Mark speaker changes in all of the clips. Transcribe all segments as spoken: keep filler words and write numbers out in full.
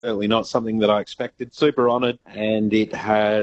Speaker 1: Certainly not something that I expected. Super honoured, and it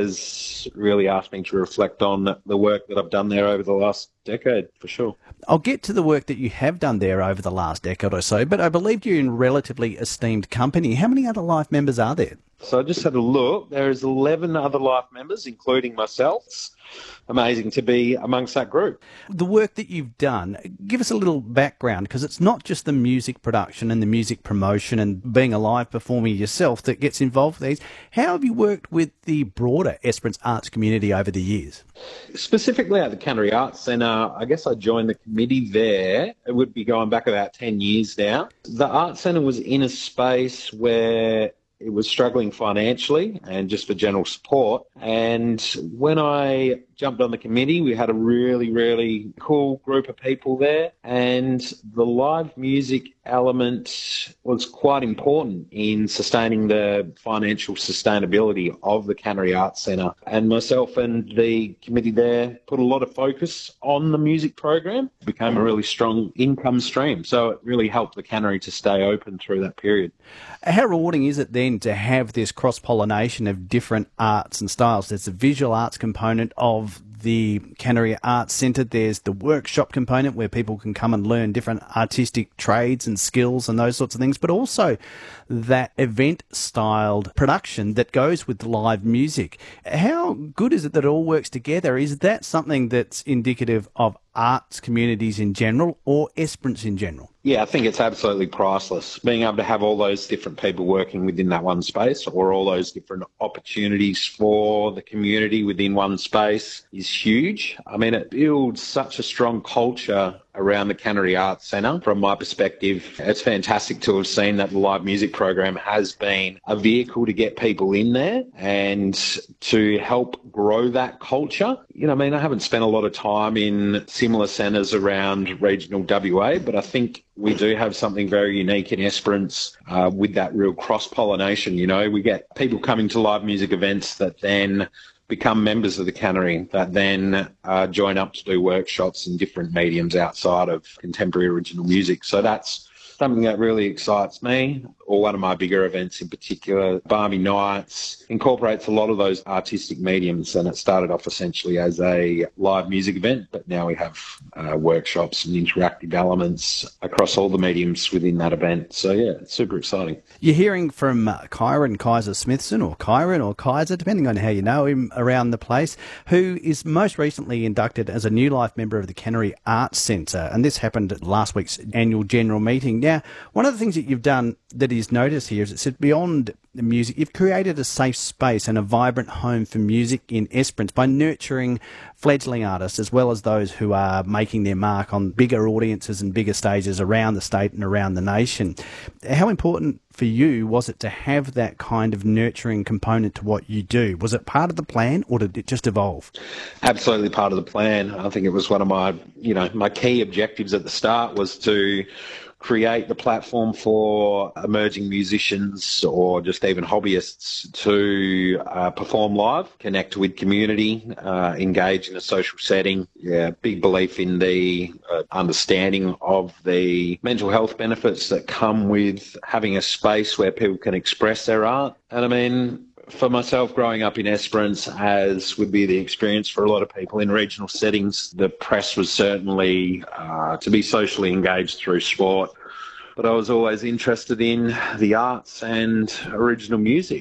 Speaker 1: has really asked me to reflect on the work that I've done there over the last decade, for sure.
Speaker 2: I'll get to the work that you have done there over the last decade or so, but I believe you're in relatively esteemed company. How many other Life members are there?
Speaker 1: So I just had a look. There is eleven other Life members, including myself. It's amazing to be amongst that group.
Speaker 2: The work that you've done, give us a little background, because it's not just the music production and the music promotion and being a live performer yourself that gets involved with these. How have you worked with the broader Esperance arts community over the years?
Speaker 1: Specifically at the Canterbury Arts Centre, I guess I joined the committee there. It would be going back about ten years now. The Arts Centre was in a space where it was struggling financially and just for general support. And when I jumped on the committee, we had a really, really cool group of people there. And the live music element was quite important in sustaining the financial sustainability of the Canterbury Arts Centre. And myself and the committee there put a lot of focus on the music program. It became a really strong income stream. So it really helped the Canterbury to stay open through that period.
Speaker 2: How rewarding is it then to have this cross-pollination of different arts and styles? There's a visual arts component of the Canterbury Arts Centre. There's the workshop component where people can come and learn different artistic trades and skills and those sorts of things, but also that event-styled production that goes with live music. How good is it that it all works together? Is that something that's indicative of arts communities in general or Esperance in general?
Speaker 1: Yeah, I think it's absolutely priceless. Being able to have all those different people working within that one space, or all those different opportunities for the community within one space, is huge. I mean, it builds such a strong culture around the Canterbury Arts Centre. From my perspective, it's fantastic to have seen that the live music program has been a vehicle to get people in there and to help grow that culture. You know, I mean, I haven't spent a lot of time in similar centres around regional W A, but I think we do have something very unique in Esperance uh, with that real cross-pollination. You know, we get people coming to live music events that then become members of the Canterbury, that then uh, join up to do workshops in different mediums outside of contemporary original music. So that's something that really excites me. Or one of my bigger events in particular, Barmy Nights, incorporates a lot of those artistic mediums, and it started off essentially as a live music event, but now we have uh, workshops and interactive elements across all the mediums within that event. So yeah, it's super exciting.
Speaker 2: You're hearing from uh, Kyron Kaiser-Smithson, or Kyron or Kaiser, depending on how you know him around the place, who is most recently inducted as a new life member of the Canterbury Arts Centre, and this happened at last week's annual general meeting. Now, one of the things that you've done that is noticed here is it said beyond the music, you've created a safe space and a vibrant home for music in Esperance by nurturing fledgling artists as well as those who are making their mark on bigger audiences and bigger stages around the state and around the nation. How important for you was it to have that kind of nurturing component to what you do? Was it part of the plan, or did it just evolve?
Speaker 1: Absolutely part of the plan. I think it was one of my, you know, my key objectives at the start was to create the platform for emerging musicians or just even hobbyists to uh, perform live, connect with community, uh, engage in a social setting. Yeah, big belief in the uh, understanding of the mental health benefits that come with having a space where people can express their art. And I mean, for myself, growing up in Esperance, as would be the experience for a lot of people in regional settings, the press was certainly uh, to be socially engaged through sport. But I was always interested in the arts and original music.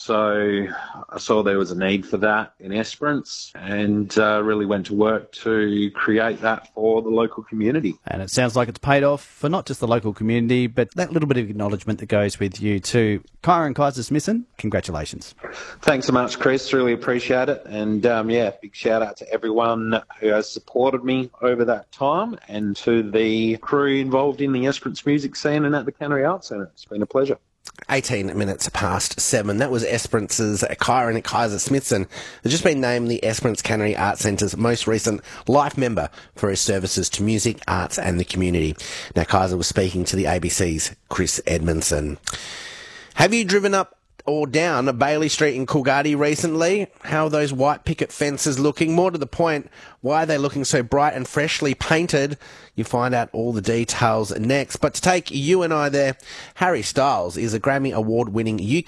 Speaker 1: So I saw there was a need for that in Esperance, and uh, really went to work to create that for the local community.
Speaker 2: And it sounds like it's paid off for not just the local community, but that little bit of acknowledgement that goes with you too. Kyron Kaiser-Smithson, congratulations.
Speaker 1: Thanks so much, Chris. Really appreciate it. And um, yeah, big shout out to everyone who has supported me over that time, and to the crew involved in the Esperance music scene and at the Canterbury Arts Centre. It's been a pleasure.
Speaker 3: eighteen minutes past seven. That was Esperance's Kyron Kaiser-Smithson, who's just been named the Esperance Canterbury Arts Centre's most recent life member for his services to music, arts and the community. Now, Kaiser was speaking to the A B C's Chris Edmondson. Have you driven up or down Bailey Street in Coolgardie recently? How are those white picket fences looking? More to the point, why are they looking so bright and freshly painted? You find out all the details next. But to take you and I there, Harry Styles is a Grammy Award-winning U K